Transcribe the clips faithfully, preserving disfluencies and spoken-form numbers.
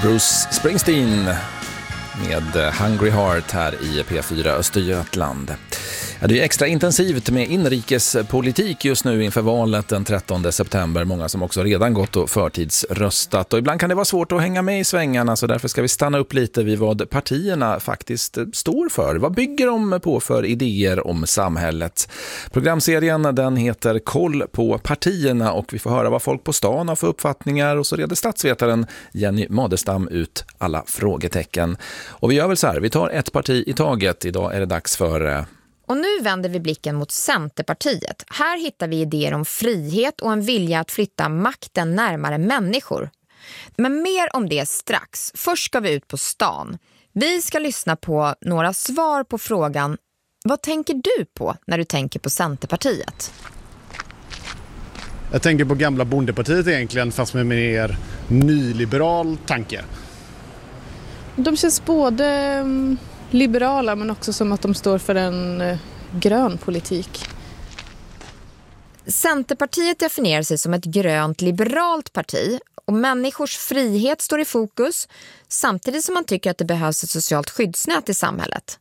Bruce Springsteen med Hungry Heart här i P fyra Östergötland. Ja, det är extra intensivt med inrikespolitik just nu inför valet den trettonde september. Många som också redan gått och förtidsröstat. Och ibland kan det vara svårt att hänga med i svängarna, så därför ska vi stanna upp lite vid vad partierna faktiskt står för. Vad bygger de på för idéer om samhället? Programserien den heter Koll på partierna och vi får höra vad folk på stan har för uppfattningar. Och så reder statsvetaren Jenny Madestam ut alla frågetecken. Och vi gör väl så här, vi tar ett parti i taget. Idag är det dags för... Och nu vänder vi blicken mot Centerpartiet. Här hittar vi idéer om frihet och en vilja att flytta makten närmare människor. Men mer om det strax. Först ska vi ut på stan. Vi ska lyssna på några svar på frågan: vad tänker du på när du tänker på Centerpartiet? Jag tänker på gamla bondepartiet egentligen, fast med mer nyliberal tanke. De känns både liberala men också som att de står för en grön politik. Centerpartiet definierar sig som ett grönt liberalt parti och människors frihet står i fokus, samtidigt som man tycker att det behövs ett socialt skyddsnät i samhället.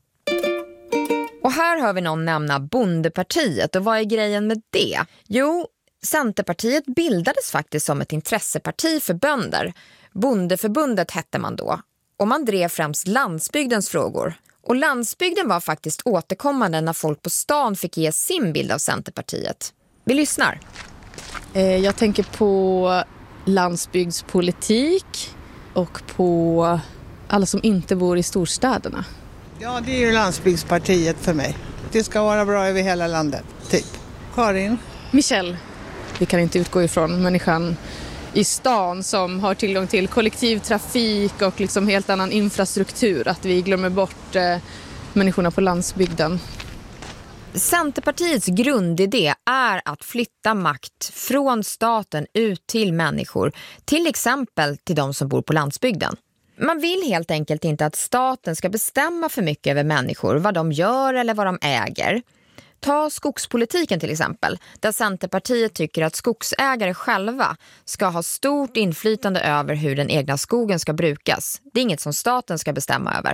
Och här hör vi någon nämna bondepartiet, och vad är grejen med det? Jo, Centerpartiet bildades faktiskt som ett intresseparti för bönder. Bondeförbundet hette man då. Och man drev främst landsbygdens frågor. Och landsbygden var faktiskt återkommande när folk på stan fick ge sin bild av Centerpartiet. Vi lyssnar. Jag tänker på landsbygdspolitik och på alla som inte bor i storstäderna. Ja, det är ju landsbygdspartiet för mig. Det ska vara bra över hela landet, typ. Karin? Michelle. Vi kan inte utgå ifrån människan i stan som har tillgång till kollektivtrafik och liksom helt annan infrastruktur. Att vi glömmer bort eh, människorna på landsbygden. Centerpartiets grundidé är att flytta makt från staten ut till människor. Till exempel till de som bor på landsbygden. Man vill helt enkelt inte att staten ska bestämma för mycket över människor. Vad de gör eller vad de äger. Ta skogspolitiken till exempel, där Centerpartiet tycker att skogsägare själva ska ha stort inflytande över hur den egna skogen ska brukas. Det är inget som staten ska bestämma över.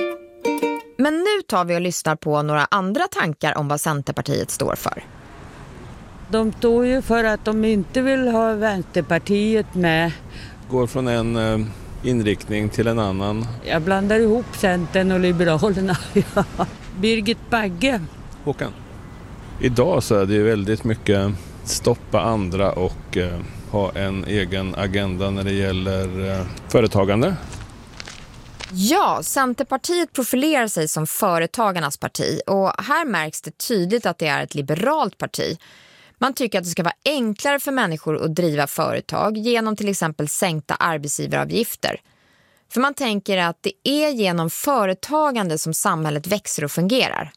Men nu tar vi och lyssnar på några andra tankar om vad Centerpartiet står för. De står ju för att de inte vill ha Vänsterpartiet med. Går från en eh, inriktning till en annan. Jag blandar ihop Centern och Liberalerna. Birgit Bagge. Håkan. Idag så är det ju väldigt mycket stoppa andra och eh, ha en egen agenda när det gäller eh, företagande. Ja, Centerpartiet profilerar sig som företagarnas parti och här märks det tydligt att det är ett liberalt parti. Man tycker att det ska vara enklare för människor att driva företag genom till exempel sänkta arbetsgivaravgifter. För man tänker att det är genom företagande som samhället växer och fungerar.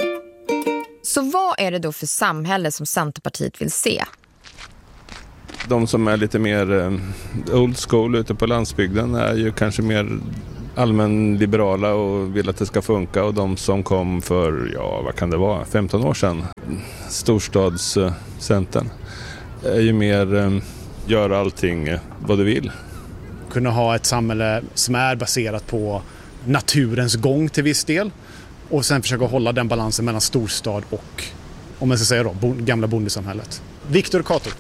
Så vad är det då för samhälle som Centerpartiet vill se? De som är lite mer old school ute på landsbygden är ju kanske mer allmän liberala och vill att det ska funka. Och de som kom för, ja vad kan det vara, femton år sedan, storstadscentern, är ju mer göra allting vad du vill. Kunna ha ett samhälle som är baserat på naturens gång till viss del. Och sen försöka hålla den balansen mellan storstad och, om man ska säga då, bo- gamla bondesamhället. Viktor Kato.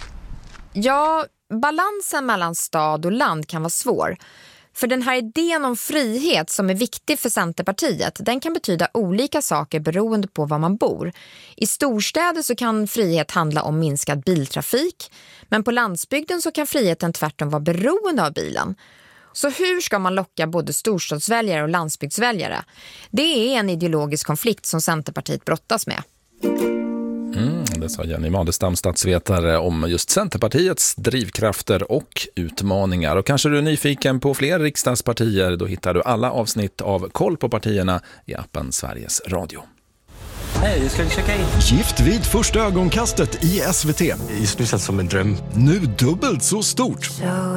Ja, balansen mellan stad och land kan vara svår. För den här idén om frihet som är viktig för Centerpartiet, den kan betyda olika saker beroende på var man bor. I storstäder så kan frihet handla om minskad biltrafik, men på landsbygden så kan friheten tvärtom vara beroende av bilen. Så hur ska man locka både storstadsväljare och landsbygdsväljare? Det är en ideologisk konflikt som Centerpartiet brottas med. Mm, det sa Jenny Madestam, statsvetare, om just Centerpartiets drivkrafter och utmaningar. Och kanske du är nyfiken på fler riksdagspartier, då hittar du alla avsnitt av Koll på partierna i appen Sveriges Radio. Hej, ska vi checka in? Gift vid första ögonkastet i S V T. Det känns som en dröm. Nu dubbelt så stort.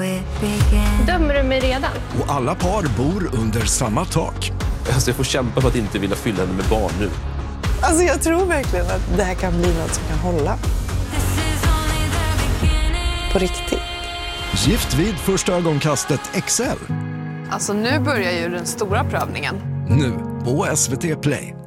Dömer du mig redan? Och alla par bor under samma tak. Alltså jag får kämpa för att inte vilja fylla henne med barn nu. Alltså jag tror verkligen att det här kan bli något som kan hålla. På riktigt. Gift vid första ögonkastet X L. Alltså nu börjar ju den stora prövningen. Nu på S V T Play.